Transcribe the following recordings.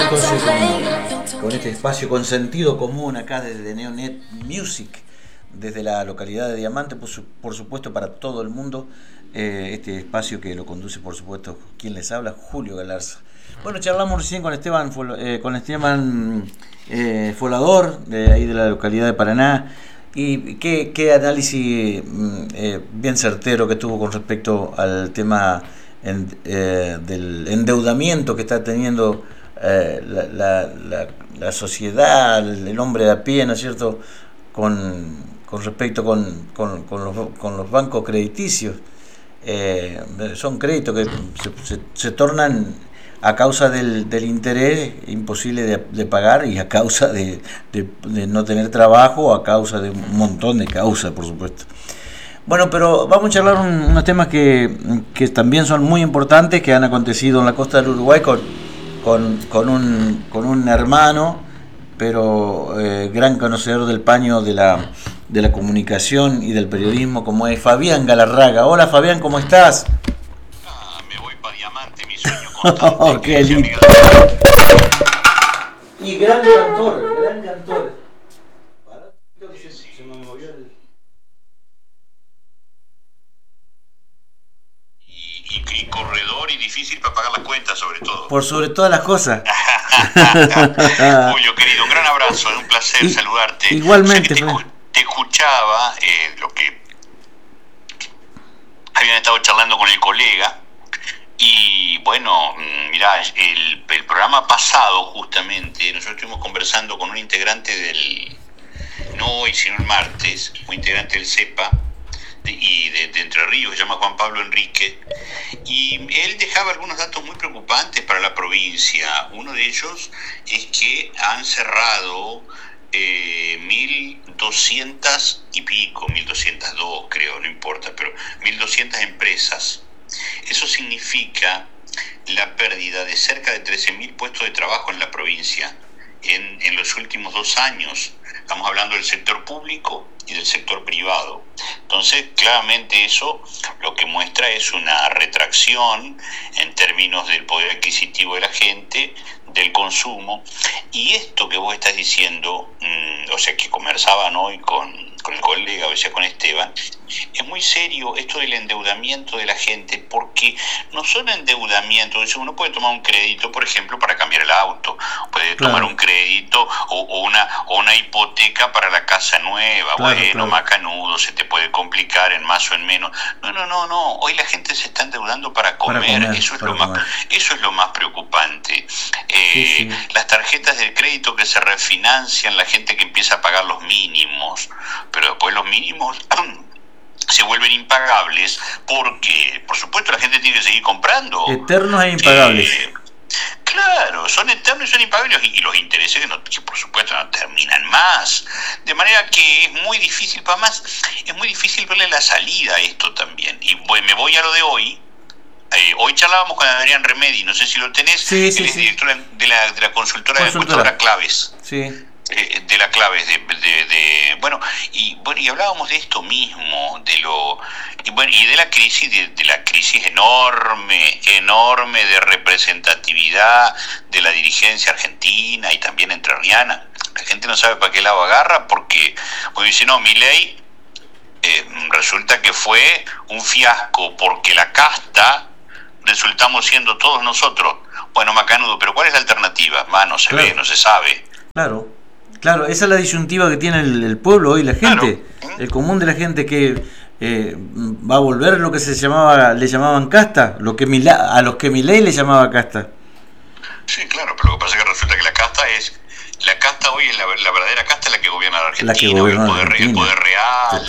entonces con este espacio con sentido común acá desde Neonet Music, desde la localidad de Diamante, por supuesto para todo el mundo. Este espacio que lo conduce, por supuesto, quien les habla, Julio Galarza. Bueno, charlamos recién con Esteban Folador, de ahí de la localidad de Paraná, y qué análisis bien certero que tuvo con respecto al tema del endeudamiento que está teniendo la sociedad, el hombre de a pie, ¿no es cierto?, con respecto con los bancos crediticios. Son créditos que se tornan a causa del interés imposible de pagar, y a causa de no tener trabajo, a causa de un montón de causas, por supuesto. Bueno, pero vamos a charlar unos temas que también son muy importantes, que han acontecido en la costa del Uruguay con un hermano, pero gran conocedor del paño de la comunicación y del periodismo, como es Fabián Galarraga. Hola Fabián, ¿cómo estás? Me voy para Diamante, mi sueño constante. ¡Qué lindo! Y gran cantor. Se me movió el... Y corredor y difícil para pagar las cuentas, sobre todo. Por sobre todas las cosas. Julio, querido, un gran abrazo, es un placer saludarte. Igualmente. Te escuchaba lo que habían estado charlando con el colega. Y bueno, mirá, el programa pasado justamente, nosotros estuvimos conversando con un integrante no hoy, sino el martes, un integrante del CEPA, y de Entre Ríos, se llama Juan Pablo Enrique, y él dejaba algunos datos muy preocupantes para la provincia. Uno de ellos es que han cerrado 1.200 y pico, 1.202 creo, no importa, pero 1.200 empresas. Eso significa la pérdida de cerca de 13.000 puestos de trabajo en la provincia en los últimos 2 años. Estamos hablando del sector público y del sector privado. Entonces, claramente eso lo que muestra es una retracción en términos del poder adquisitivo de la gente, del consumo. Y esto que vos estás diciendo, o sea, que conversaban hoy con el colega, o sea, con Esteban, es muy serio esto del endeudamiento de la gente, porque no son endeudamientos. Uno puede tomar un crédito, por ejemplo, para cambiar el auto, puede tomar un crédito o una hipoteca para la casa nueva. Claro. Macanudo, se te puede complicar en más o en menos. No. Hoy la gente se está endeudando para comer. Eso es lo más preocupante. Sí. Las tarjetas de crédito que se refinancian, la gente que empieza a pagar los mínimos, pero después los mínimos se vuelven impagables porque, por supuesto, la gente tiene que seguir comprando. Eternos e impagables. Claro, son eternos y son impagables, y los intereses que por supuesto no terminan más. De manera que es muy difícil, es muy difícil verle la salida a esto también. Y me voy a lo de hoy. Hoy charlábamos con Adrián Remedi, no sé si lo tenés. Sí. Él es director de la consultora Claves. Sí. De la Claves, y hablábamos de esto mismo, y de la crisis, de la crisis enorme de representatividad de la dirigencia argentina y también entrerriana. La gente no sabe para qué lado agarra, porque dice, no, Milei resulta que fue un fiasco, porque la casta resultamos siendo todos nosotros. Bueno, macanudo, pero ¿cuál es la alternativa? No se ve, no se sabe. Claro, esa es la disyuntiva que tiene el pueblo hoy, la gente, el común de la gente, que va a volver lo que le llamaban casta, a los que Milei le llamaba casta. Sí, claro, pero lo que pasa es que resulta que la casta hoy es la verdadera casta, es la que gobierna la Argentina, el poder real.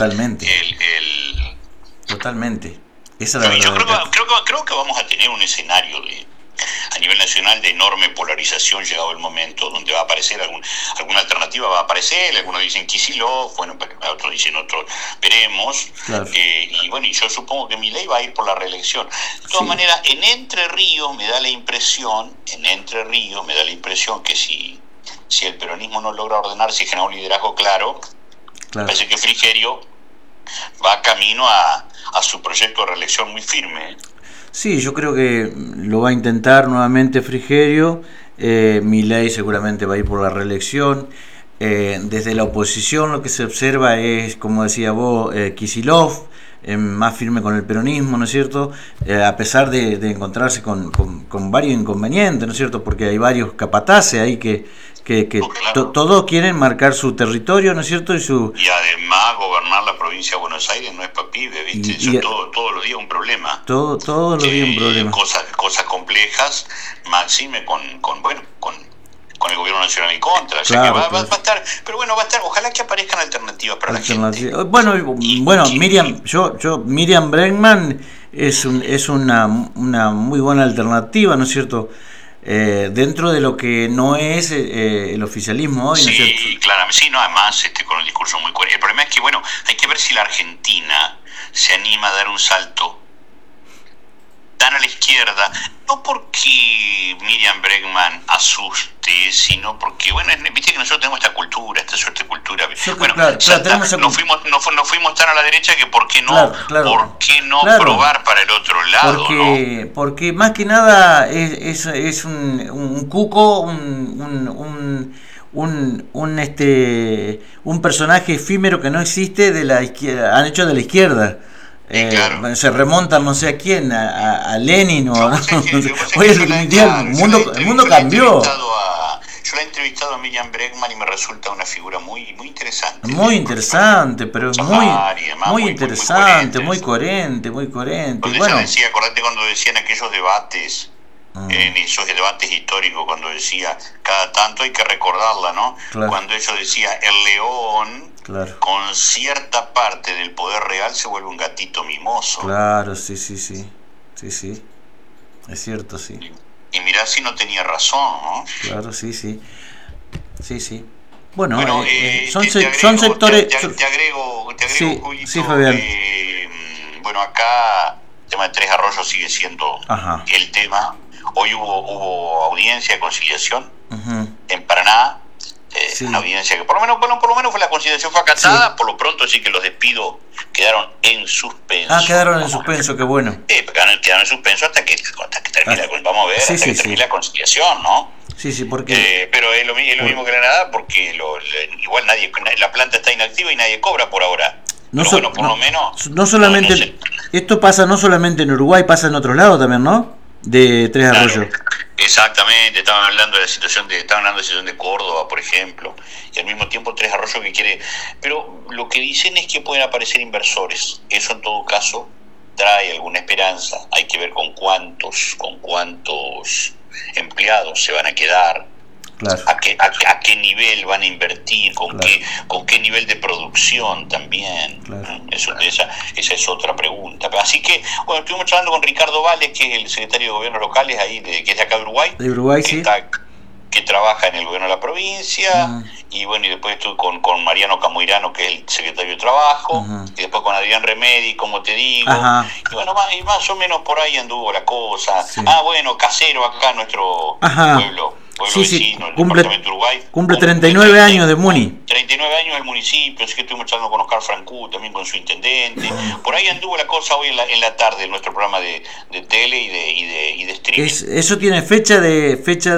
Totalmente. Esa es la yo creo que vamos a tener un escenario a nivel nacional de enorme polarización llegado el momento, donde va a aparecer alguna alternativa, va a aparecer. Algunos dicen Kicillof, otros dicen otros, veremos. Claro. Y yo supongo que Milei va a ir por la reelección. De todas maneras, en Entre Ríos me da la impresión que si el peronismo no logra ordenar, si genera un liderazgo claro, parece que Frigerio va camino a su proyecto de reelección muy firme. Sí, yo creo que lo va a intentar nuevamente Frigerio, Milei seguramente va a ir por la reelección. Desde la oposición lo que se observa es, como decía vos, Kicillof, más firme con el peronismo, ¿no es cierto? A pesar de encontrarse con varios inconvenientes, ¿no es cierto? Porque hay varios capataces ahí que claro. todos quieren marcar su territorio, ¿no es cierto? Y además gobernar la provincia de Buenos Aires no es pa' pibe, ¿viste? Eso es todos los días un problema. Todos los días un problema. Cosas complejas, máxime con el gobierno nacional en contra. O sea Claro, que va claro. a estar, pero bueno, va a estar, ojalá que aparezcan alternativas para la gente. Bueno, Miriam, Miriam Bregman es una muy buena alternativa, ¿no es cierto? Dentro de lo que no es el oficialismo hoy, ¿no es cierto? Sí, claro, sí, no, además con el discurso muy coherente. El problema es que, bueno, hay que ver si la Argentina se anima a dar un salto tan a la izquierda, no porque Miriam Bregman asuste, sino porque, bueno, viste que nosotros tenemos esta cultura, esta suerte de cultura. Bueno, nos fuimos tan a la derecha que ¿por qué no, ¿por qué no probar para el otro lado? Porque más que nada es un cuco, un personaje efímero que no existe de la izquierda, han hecho de la izquierda. Claro. Se remontan no sé a quién, a Lenin o hoy el mundo cambió. Yo la he entrevistado a Miriam Bregman y me resulta una figura muy interesante. Muy interesante, pero muy interesante, muy coherente. Cuando ella decía, acordate cuando decían aquellos debates, en esos debates históricos, cuando decía, cada tanto hay que recordarla, ¿no? Claro. Cuando ellos decía, el león, claro, con cierta parte del poder real se vuelve un gatito mimoso. Claro, sí. Es cierto, sí. Y mirá si no tenía razón, ¿no? Claro, sí. Bueno, son sectores... Te agrego, sí, Julito, sí, Fabián. Bueno, acá el tema de Tres Arroyos sigue siendo el tema. Hoy hubo audiencia de conciliación en Paraná. Una audiencia que por lo menos fue la conciliación fue acatada, por lo pronto sí que los despidos quedaron en suspenso. Quedaron en suspenso, qué bueno. Quedaron en suspenso hasta que termine vamos a ver, hasta que termine la conciliación, ¿no? Sí, porque... pero es lo mismo que la nada, porque igual la planta está inactiva y nadie cobra por ahora. Por lo menos... No solamente... Esto pasa no solamente en Uruguay, pasa en otros lados también, ¿no? De Tres Arroyos. Exactamente, estaban hablando de la situación de Córdoba, por ejemplo, y al mismo tiempo Tres Arroyos que quiere, pero lo que dicen es que pueden aparecer inversores. Eso en todo caso trae alguna esperanza. Hay que ver con cuántos empleados se van a quedar, claro, a qué nivel van a invertir, con qué nivel de producción también. Claro. Esa es otra pregunta. Así que, bueno, estuvimos hablando con Ricardo Vales, que es el secretario de Gobiernos Locales ahí, que es de acá de Uruguay. De Uruguay, sí. Que trabaja en el gobierno de la provincia, y bueno, y después estuve con Mariano Camuirano, que es el secretario de Trabajo, y después con Adrián Remedi, como te digo, y bueno, más o menos por ahí anduvo la cosa. Sí. Bueno, Casero acá, nuestro pueblo vecino, el departamento de Uruguay. Cumple 39 años de Muni. 39 años del municipio, así que estuvimos charlando con Oscar Francú, también con su intendente. Por ahí anduvo la cosa hoy en la tarde en nuestro programa de tele y de streaming. ¿Eso tiene fecha de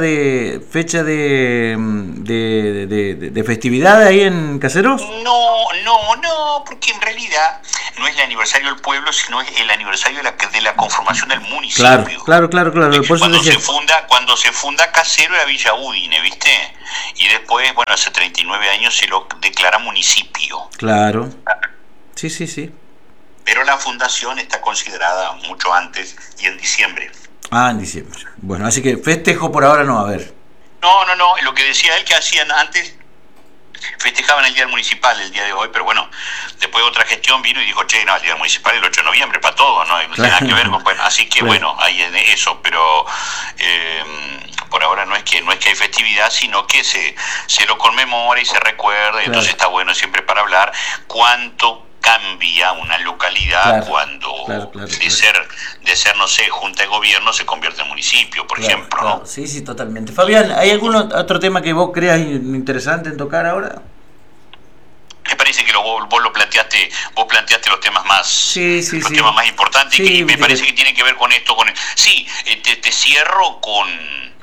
festividad ahí en Caseros? No, porque en realidad no es el aniversario del pueblo, sino es el aniversario de la conformación del municipio. Claro. Por cuando se funda Casero era Villa Udine, ¿viste? Y después, bueno, hace 39 años se lo declara municipio. Claro. Sí. Pero la fundación está considerada mucho antes y en diciembre. En diciembre. Bueno, así que festejo por ahora no va a haber. No, lo que decía él que hacían antes, festejaban el día municipal el día de hoy, pero bueno, después otra gestión vino y dijo, el día municipal el 8 de noviembre para todos, no tiene nada que ver con, bueno, así que bueno, hay eso, pero por ahora no es que hay festividad, sino que se lo conmemora y se recuerda, entonces está bueno siempre para hablar cuánto cambia una localidad cuando de ser, no sé, junta de gobierno se convierte en municipio, por ejemplo, ¿no? Sí, totalmente. Fabián, ¿hay algún otro tema que vos creas interesante en tocar ahora? Me parece que vos planteaste los temas más temas más importantes, y me parece que tienen que ver con esto. Te cierro con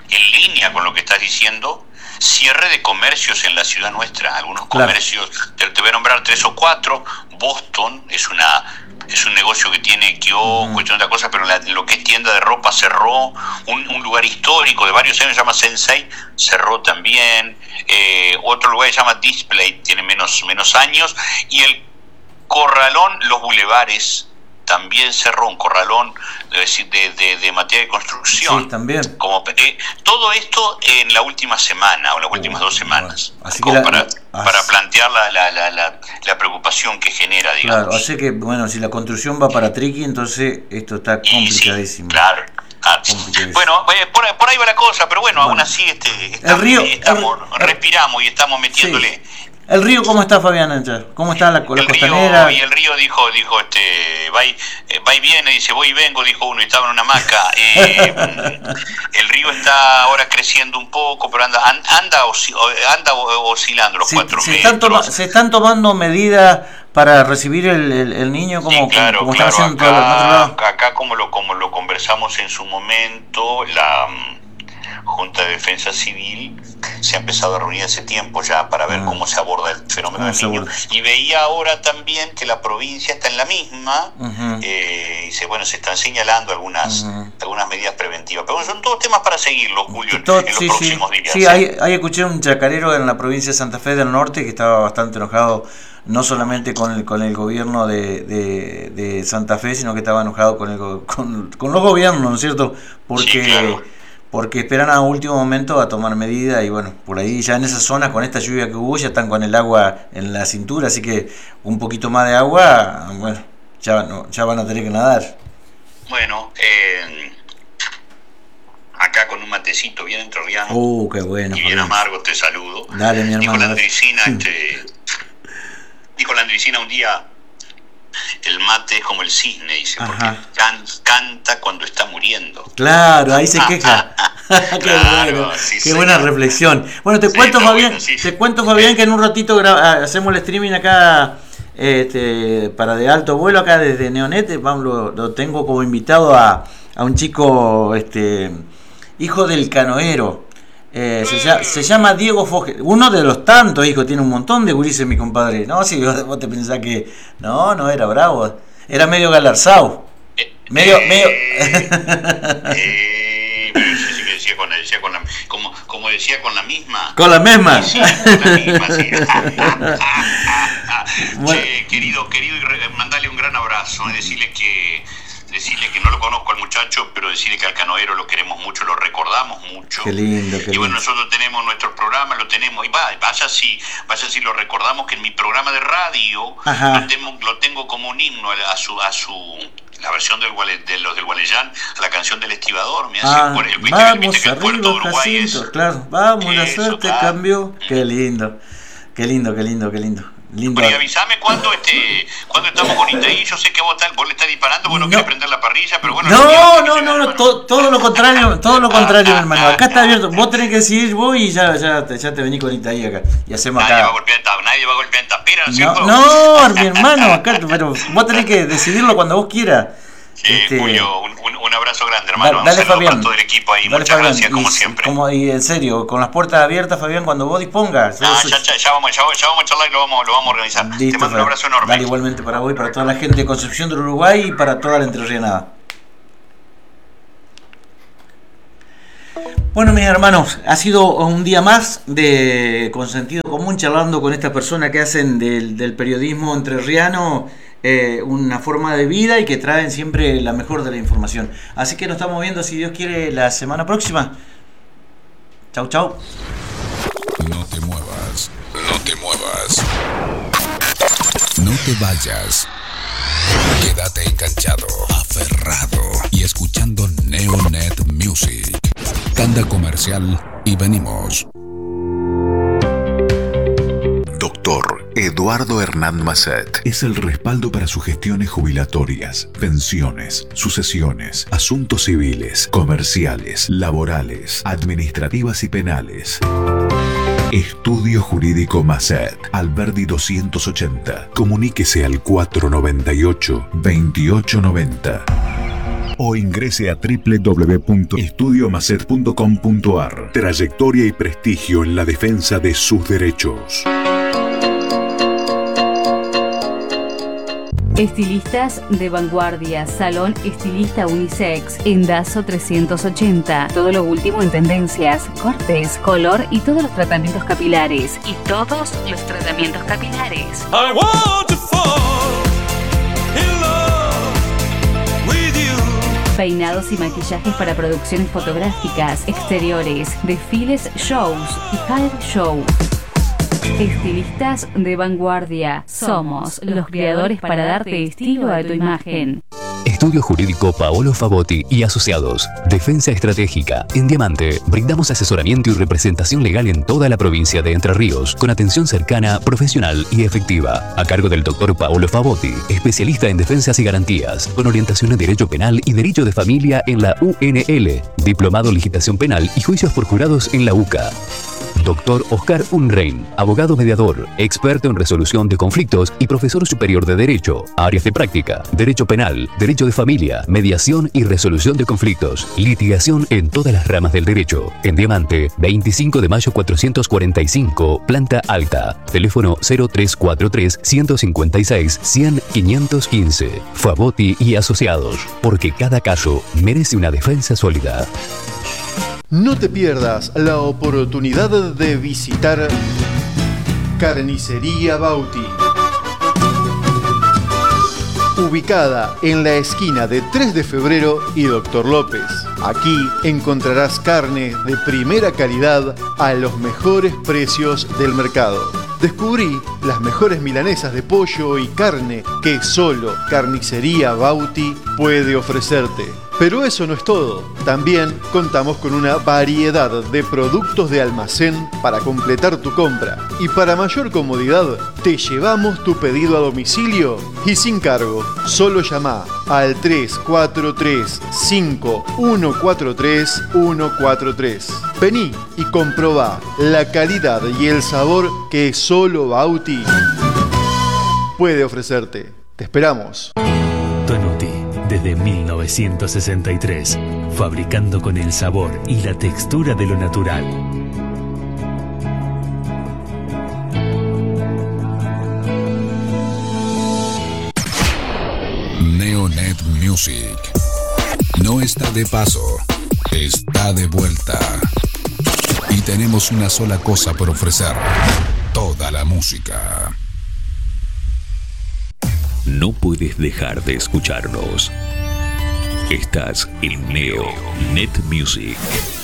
en línea con lo que estás diciendo, cierre de comercios en la ciudad nuestra. Algunos comercios, te voy a nombrar 3 o 4. Boston es un negocio que tiene kiosco, cuestión de otra cosa, pero lo que es tienda de ropa cerró. Un lugar histórico de varios años se llama Sensei, cerró también. Otro lugar se llama Display, tiene menos años. Y el Corralón, los bulevares, también cerró. Un corralón de materia de construcción. Sí, también. Todo esto en la última semana o las últimas 2 semanas. Así que para plantear la preocupación que genera, digamos. Claro, así que, bueno, si la construcción va para Triqui, entonces esto está complicadísimo. Sí, claro. Bueno, por ahí va la cosa, pero bueno, aún así respiramos y estamos metiéndole. Sí. ¿El río cómo está, Fabián? ¿Cómo está la costanera? Y el río dijo va y viene, dice voy y vengo, dijo uno, y estaba en una hamaca. El río está ahora creciendo un poco, pero anda oscilando los 4 metros. Se están tomando medidas para recibir el niño como están haciendo en todos los lados. Acá como lo conversamos en su momento, la Junta de Defensa Civil se ha empezado a reunir hace tiempo ya para ver cómo se aborda el fenómeno del niño, y veía ahora también que la provincia está en la misma. Y se están señalando algunas medidas preventivas, pero son todos temas para seguirlo, Julio, en los próximos días. Sí, ahí escuché un chacarero en la provincia de Santa Fe del Norte que estaba bastante enojado, no solamente con el gobierno de Santa Fe, sino que estaba enojado con los gobiernos, ¿no es cierto? Porque esperan a último momento a tomar medidas, y bueno, por ahí ya en esa zona, con esta lluvia que hubo, ya están con el agua en la cintura, así que un poquito más de agua, bueno, ya van a tener que nadar. Bueno, acá con un matecito bien entrerriano, qué bueno, y bien amargo, te saludo. Dale, mi hermano. Dijo la Andricina un día, el mate es como el cisne, dice, porque canta cuando está muriendo. Claro, ahí se queja. Qué buena reflexión. Bueno, te cuento, Fabián, que en un ratito hacemos el streaming acá para De Alto Vuelo, acá desde Neonet. Lo tengo como invitado a un chico, hijo del canoero. Se llama Diego Foge, uno de los tantos hijos, tiene un montón de gurises, mi compadre. No, si vos te pensás que no era bravo, era medio galarzao, medio como decía con la misma. Con la misma. Sí, con la misma, sí. Bueno. Querido, mandarle un gran abrazo, decirle que no lo conozco al muchacho, pero decirle que al canoero lo queremos mucho, lo recordamos mucho. Qué lindo. Y bueno, nosotros tenemos nuestro programa, lo tenemos, y vaya si lo recordamos, que en mi programa de radio lo tengo como un himno a su la versión de los del Gualeyán, a la canción del Estibador. Vamos arriba, Jacinto, claro, vamos, la suerte cambió. Qué lindo. Lindo. Bueno, y avísame cuando estamos con Itaí. Yo sé que vos le estás disparando, vos no querés prender la parrilla, pero bueno. No, todo lo contrario, mi hermano. Acá está abierto. Vos tenés que decidir vos y ya te venís con Itaí acá. Y hacemos acá. Nadie va a golpear en tapera, ¿no es cierto? No, mi hermano, acá, pero vos tenés que decidirlo cuando vos quieras. Julio, un abrazo grande, hermano. Dale, Fabián. Para todo el equipo ahí. Muchas gracias, como siempre. Y en serio, con las puertas abiertas, Fabián, cuando vos dispongas. Ya vamos a charlar y lo vamos a organizar. Listo, te mando un abrazo enorme. Dale, igualmente para vos y para toda la gente de Concepción del Uruguay y para toda la entrerrianada. Bueno, mis hermanos, ha sido un día más de Con Sentido Común, charlando con esta persona que hacen del periodismo entrerriano una forma de vida y que traen siempre la mejor de la información. Así que nos estamos viendo, si Dios quiere, la semana próxima. Chau. No te muevas. No te vayas. Quédate enganchado, aferrado y escuchando Neonet Music. Tanda comercial y venimos. Doctor Eduardo Hernán Masset es el respaldo para sus gestiones jubilatorias, pensiones, sucesiones, asuntos civiles, comerciales, laborales, administrativas y penales. Estudio Jurídico Masset, Alberdi 280. Comuníquese al 498-2890. o ingrese a www.estudiomacet.com.ar. Trayectoria y prestigio en la defensa de sus derechos. Estilistas de vanguardia, Salón Estilista Unisex, en Dazo 380. Todo lo último en tendencias, cortes, color y todos los tratamientos capilares. I want to fall in love with you. Peinados y maquillajes para producciones fotográficas, exteriores, desfiles, shows y hair show. Estilistas de vanguardia. Somos los creadores para darte estilo a tu imagen. Estudio Jurídico Paolo Favotti y Asociados. Defensa estratégica. En Diamante, brindamos asesoramiento y representación legal en toda la provincia de Entre Ríos, con atención cercana, profesional y efectiva. A cargo del Dr. Paolo Favotti, especialista en defensas y garantías, con orientación en Derecho Penal y Derecho de Familia en la UNL. Diplomado en Legislación Penal y Juicios por Jurados en la UCA. Dr. Oscar Unrein, abogado mediador, experto en resolución de conflictos y profesor superior de Derecho. Áreas de práctica: Derecho Penal, Derecho de Familia, Mediación y Resolución de Conflictos. Litigación en todas las ramas del derecho. En Diamante, 25 de mayo 445, planta alta. Teléfono 0343-156-100-515. Favotti y Asociados, porque cada caso merece una defensa sólida. No te pierdas la oportunidad de visitar Carnicería Bauti. Ubicada en la esquina de 3 de febrero y Dr. López. Aquí encontrarás carne de primera calidad a los mejores precios del mercado. Descubrí las mejores milanesas de pollo y carne que solo Carnicería Bauti puede ofrecerte. Pero eso no es todo. También contamos con una variedad de productos de almacén para completar tu compra. Y para mayor comodidad, te llevamos tu pedido a domicilio y sin cargo. Solo llama al 343-5143-143. Vení y comprobá la calidad y el sabor que solo Bauti puede ofrecerte. Te esperamos. Tonuti, desde 1963, fabricando con el sabor y la textura de lo natural. Neonet Music no está de paso, está de vuelta. Y tenemos una sola cosa por ofrecer: toda la música. No puedes dejar de escucharnos. Estás en Neonet Music.